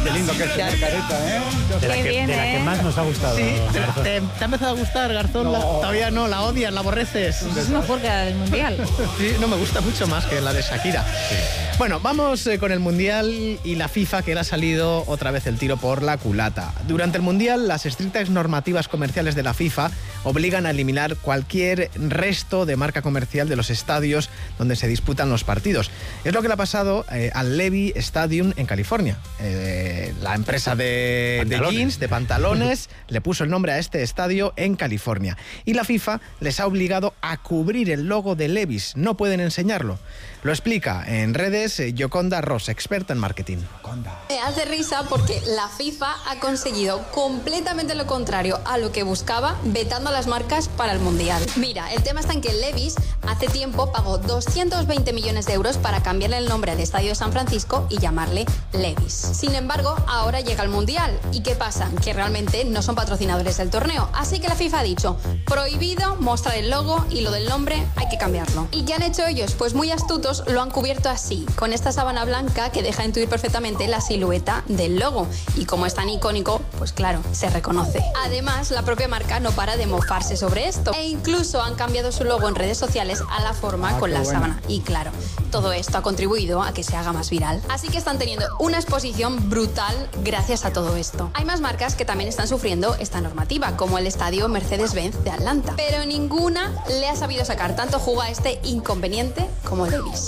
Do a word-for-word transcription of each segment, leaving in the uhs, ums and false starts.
qué lindo que es esa careta, ¿eh? De la, que, bien, de la ¿eh? que más nos ha gustado. Sí, ¿te, Garzón. te, te ha empezado a gustar, Garzón? No. La- todavía no, la odias, la aborreces. Es mejor que la del Mundial. Sí, no me gusta mucho más que la de Shakira. Bueno, vamos eh, con el Mundial y la FIFA, que le ha salido otra vez el tiro por la culata. Durante el Mundial, las estrictas normativas comerciales de la FIFA obligan a eliminar cualquier resto de marca comercial de los estadios donde se disputan los partidos. Es lo que le ha pasado eh, al Levi Stadium en California. Eh, la empresa de, de Pantalones. jeans, de pantalones, le puso el nombre a este estadio en California. Y la FIFA les ha obligado a cubrir el logo de Levi's. No pueden enseñarlo. Lo explica en redes eh, Yoconda Ross, experta en marketing. Me hace risa porque la FIFA ha conseguido completamente lo contrario a lo que buscaba, vetando a las marcas para el Mundial. Mira, el tema está en que Levi's hace tiempo pagó doscientos veinte millones de euros para cambiarle el nombre al Estadio de San Francisco y llamarle Levi's. Sin embargo, ahora llega el Mundial. ¿Y qué pasa? Que realmente no son patrocinadores del torneo. Así que la FIFA ha dicho, prohibido mostrar el logo y lo del nombre hay que cambiarlo. ¿Y qué han hecho ellos? Pues muy astutos, lo han cubierto así, con esta sábana blanca que deja intuir perfectamente la silueta del logo. Y como es tan icónico, pues claro, se reconoce. Además, la propia marca no para de mofarse sobre esto. E incluso han cambiado su logo en redes sociales a la forma Ah, con qué la bueno. sábana. Y claro, todo esto ha contribuido a que se haga más viral. Así que están teniendo una exposición brutal gracias a todo esto. Hay más marcas que también están sufriendo esta normativa, como el estadio Mercedes-Benz de Atlanta. Pero ninguna le ha sabido sacar tanto jugo a este inconveniente como Levi's.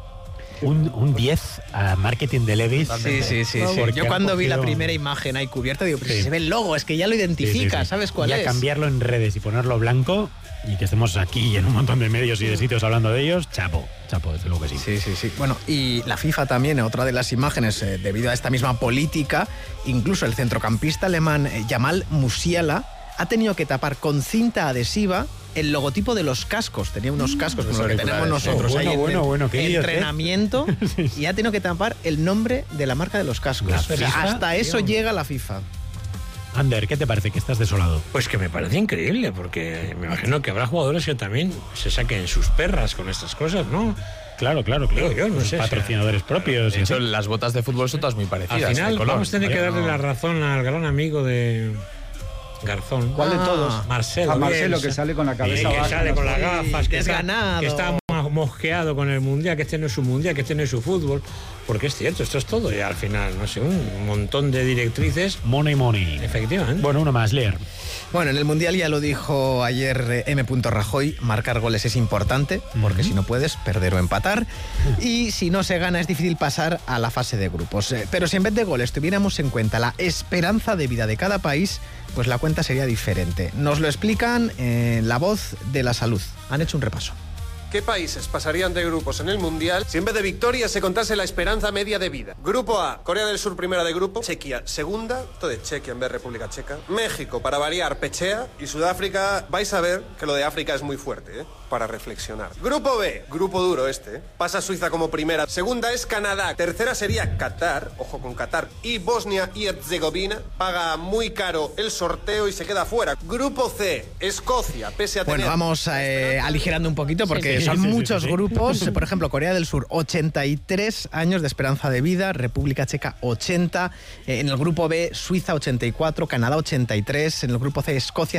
Un, un diez a marketing de Levi's. Sí, sí, sí. sí. Porque Yo han cuando vi la cogido- primera imagen ahí cubierta, digo, pero Sí. si se ve el logo, es que ya lo Sí, sí, identifica, sí. ¿sabes cuál y a es? cambiarlo en redes y ponerlo blanco y que estemos aquí en un montón de medios y de sitios hablando de ellos, chapo, chapo, desde luego que sí. Sí, sí, sí. Bueno, y la FIFA también, otra de las imágenes, eh, debido a esta misma política, incluso el centrocampista alemán eh, Jamal Musiala ha tenido que tapar con cinta adhesiva el logotipo de los cascos. Tenía unos cascos como los que tenemos auriculares, sí. nosotros Bueno, ahí en bueno, el bueno, qué idiotez. entrenamiento y ha tenido que tapar el nombre de la marca de los cascos. La O sea, FIFA, hasta eso tío. llega la FIFA. Ander, ¿qué te parece? Que estás desolado. Pues que me parece increíble, porque me imagino que habrá jugadores que también se saquen sus perras con estas cosas, ¿no? Claro, claro, claro. Digo yo, no Pues sé, patrocinadores propios. De y hecho, así. las botas de fútbol son todas muy Al parecidas. final de color. vamos a tener que Oye, darle no. la razón al gran amigo de Garzón. ¿Cuál de Ah, todos? Marcelo. A Marcelo, Bielsa. que sale con la Sí, cabeza que baja. sale ¿no? con las gafas, que está, desganado. que está mo- mosqueado con el mundial, que este no es su mundial, que este no es su fútbol. Porque es cierto, esto es todo. Y al final, no sé, un montón de directrices. Money, money. Efectivamente. Bueno, uno más, Leer. Bueno, en el Mundial ya lo dijo ayer eh, M. Rajoy, marcar goles es importante, porque si no puedes perder o empatar, y si no se gana es difícil pasar a la fase de grupos. Eh, Pero si en vez de goles tuviéramos en cuenta la esperanza de vida de cada país, pues la cuenta sería diferente. Nos lo explican en La Voz de la Salud. Han hecho un repaso. ¿Qué países pasarían de grupos en el Mundial si en vez de victoria se contase la esperanza media de vida? Grupo A, Corea del Sur primera de grupo, Chequia segunda, todo de Chequia en vez de República Checa, México, para variar, pechea, y Sudáfrica, vais a ver que lo de África es muy fuerte, ¿eh? Para reflexionar. Grupo B, grupo duro este, ¿eh? Pasa Suiza como primera, segunda es Canadá, tercera sería Qatar, ojo con Qatar, y Bosnia y Herzegovina, paga muy caro el sorteo y se queda fuera. Grupo C, Escocia, pese a tener... Bueno, vamos eh, aligerando un poquito porque Sí, sí, son sí, sí, muchos sí, sí. grupos. Por ejemplo, Corea del Sur, ochenta y tres años de esperanza de vida, República Checa, ochenta, eh, en el grupo B, Suiza, ochenta y cuatro, Canadá, ochenta y tres, en el grupo C, Escocia,